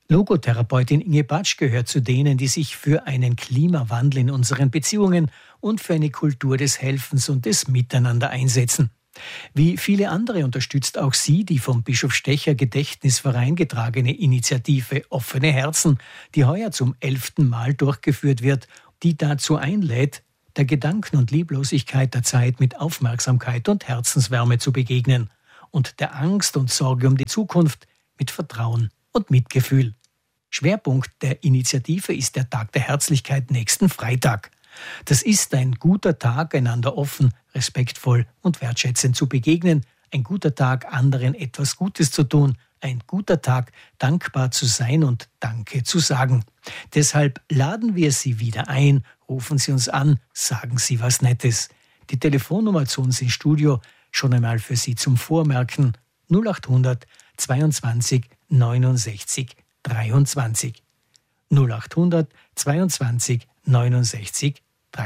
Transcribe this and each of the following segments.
Logotherapeutin Inge Batsch gehört zu denen, die sich für einen Klimawandel in unseren Beziehungen und für eine Kultur des Helfens und des Miteinander einsetzen. Wie viele andere unterstützt auch sie die vom Bischof Stecher Gedächtnisverein getragene Initiative Offene Herzen, die heuer zum 11. Mal durchgeführt wird, die dazu einlädt, der Gedanken- und Lieblosigkeit der Zeit mit Aufmerksamkeit und Herzenswärme zu begegnen und der Angst und Sorge um die Zukunft mit Vertrauen und Mitgefühl. Schwerpunkt der Initiative ist der Tag der Herzlichkeit nächsten Freitag. Das ist ein guter Tag, einander offen, respektvoll und wertschätzend zu begegnen, ein guter Tag, anderen etwas Gutes zu tun, ein guter Tag, dankbar zu sein und Danke zu sagen. Deshalb laden wir Sie wieder ein, rufen Sie uns an, sagen Sie was Nettes. Die Telefonnummer zu uns ins Studio schon einmal für Sie zum Vormerken 0800 22 69 23. 0800 22 69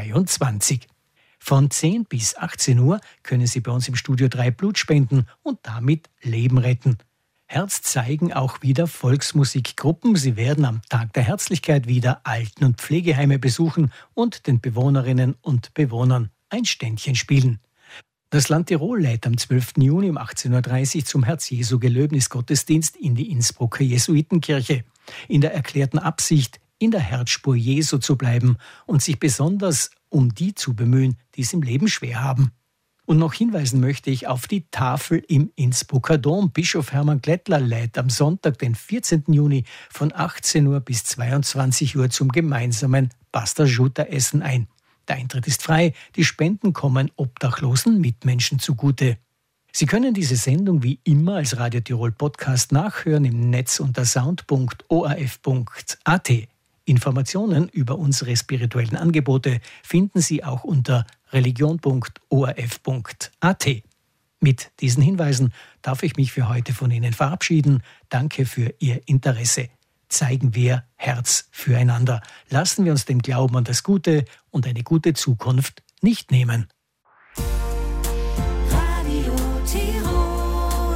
23. Von 10 bis 18 Uhr können Sie bei uns im Studio 3 Blut spenden und damit Leben retten. Herz zeigen auch wieder Volksmusikgruppen. Sie werden am Tag der Herzlichkeit wieder Alten- und Pflegeheime besuchen und den Bewohnerinnen und Bewohnern ein Ständchen spielen. Das Land Tirol lädt am 12. Juni um 18.30 Uhr zum Herz-Jesu-Gelöbnis-Gottesdienst in die Innsbrucker Jesuitenkirche. In der erklärten Absicht, in der Herzspur Jesu zu bleiben und sich besonders um die zu bemühen, die es im Leben schwer haben. Und noch hinweisen möchte ich auf die Tafel im Innsbrucker Dom. Bischof Hermann Glättler lädt am Sonntag, den 14. Juni von 18 Uhr bis 22 Uhr zum gemeinsamen Pasta-Juta-Essen ein. Der Eintritt ist frei, die Spenden kommen obdachlosen Mitmenschen zugute. Sie können diese Sendung wie immer als Radio Tirol Podcast nachhören im Netz unter sound.orf.at. Informationen über unsere spirituellen Angebote finden Sie auch unter religion.orf.at. Mit diesen Hinweisen darf ich mich für heute von Ihnen verabschieden. Danke für Ihr Interesse. Zeigen wir Herz füreinander. Lassen wir uns den Glauben an das Gute und eine gute Zukunft nicht nehmen. Radio Tirol.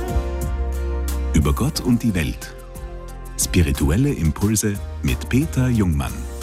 Über Gott und die Welt. Spirituelle Impulse mit Peter Jungmann.